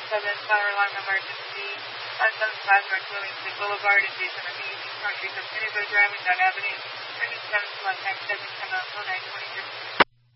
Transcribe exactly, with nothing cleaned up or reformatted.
seven, fire alarm emergency, five seven five North Williamson Boulevard, adjacent to East Country, Casino driving down Avenue, turning seven to left, nine seven, ten on nine twenty.